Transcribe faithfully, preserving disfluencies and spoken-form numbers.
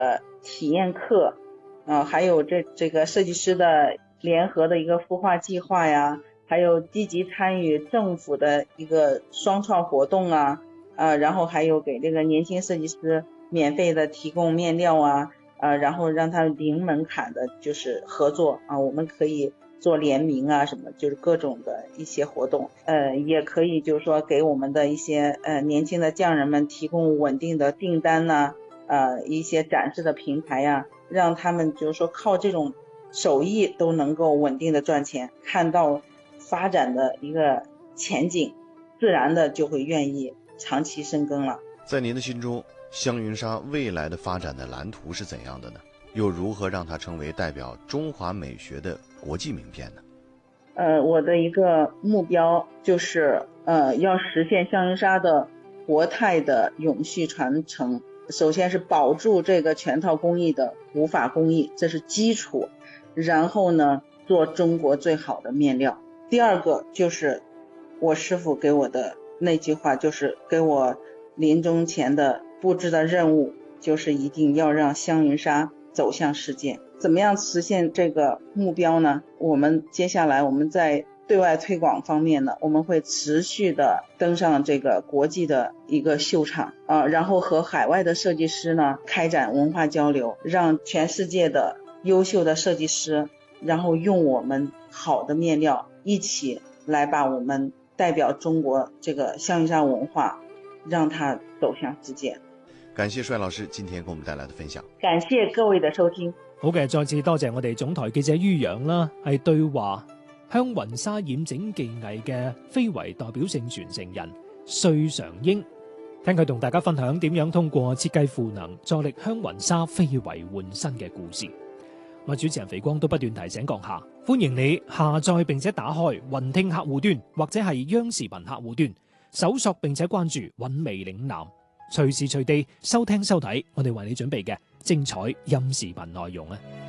呃体验课，呃，还有这这个设计师的联合的一个孵化计划呀，还有积极参与政府的一个双创活动啊，呃，然后还有给这个年轻设计师免费的提供面料啊，呃，然后让他零门槛的就是合作啊，我们可以做联名啊什么，就是各种的一些活动，呃，也可以就是说给我们的一些呃年轻的匠人们提供稳定的订单呐、啊，呃，一些展示的平台呀、啊，让他们就是说靠这种手艺都能够稳定的赚钱，看到发展的一个前景，自然的就会愿意长期深耕了。 在您的心中，香云纱未来的发展的蓝图是怎样的呢？又如何让它成为代表中华美学的国际名片呢？ 呃，我的一个目标就是呃，要实现香云纱的国泰的永续传承。首先是保住这个全套工艺的古法工艺，这是基础。然后呢，做中国最好的面料。第二个就是我师傅给我的那句话，就是给我临终前的布置的任务，就是一定要让香云纱走向世界。怎么样实现这个目标呢？我们接下来我们在对外推广方面呢，我们会持续的登上这个国际的一个秀场啊，然后和海外的设计师呢开展文化交流，让全世界的优秀的设计师，然后用我们好的面料一起来把我们代表中国这个香云纱文化让它走向世界。 感謝帥老師今天給我們帶來的分享。 感謝各位的收聽。 好嘅，再次多謝我哋總台記者于洋啦，係對話香雲紗染整技藝嘅非遺代表性傳承人穗常英，聽佢同大家分享點樣通過設計賦能助力香雲紗非遺換新嘅故事。我主持人肥光都不斷提醒閣下，歡迎你下載並且打開雲聽客戶端或者係央視頻客戶端，搜索並且關注韻味嶺南，隨時隨地收聽收睇我哋為你準備嘅精彩音視頻內容啊！